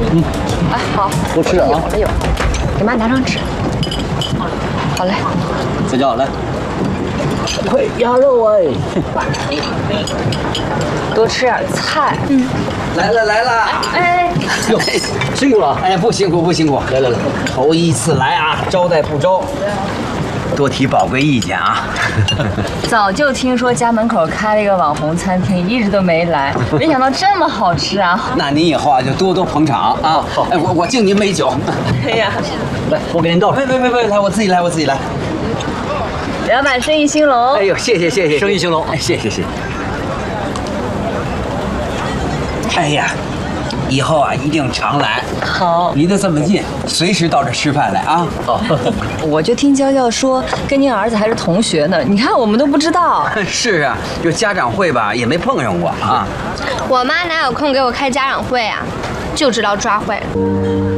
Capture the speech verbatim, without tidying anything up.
嗯， 哎，好， 多吃点啊。 哎呦，给妈拿张纸。好嘞。 再叫来。喂，鸭肉哎。 多吃点菜。 嗯。 来了来了。 哎。 哟，辛苦了。 哎，不辛苦不辛苦。 来来来， 头一次来啊，招待不周。 多提宝贵意见啊！ 早就听说家门口开了一个网红餐厅，一直都没来，没想到这么好吃啊！ 那您以后啊就多多捧场啊！好，哎，我我敬您杯酒。 哎呀， 来，我给您倒。 别别别别，来，我自己来，我自己来。 老板生意兴隆。 哎呦，谢谢谢谢， 生意兴隆。 哎，谢谢谢谢。哎呀。 以后啊，一定常来。 好， 离得这么近，随时到这吃饭来啊！ 好， 我就听娇娇说跟您儿子还是同学呢，你看我们都不知道。 是啊，就家长会吧，也没碰上过啊。 我妈哪有空给我开家长会啊？就知道抓坏人。